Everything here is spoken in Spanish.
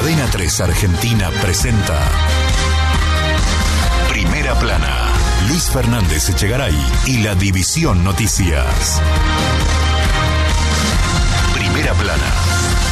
Cadena 3 Argentina presenta Primera Plana. Luis Fernández Echegaray y la División Noticias. Primera Plana.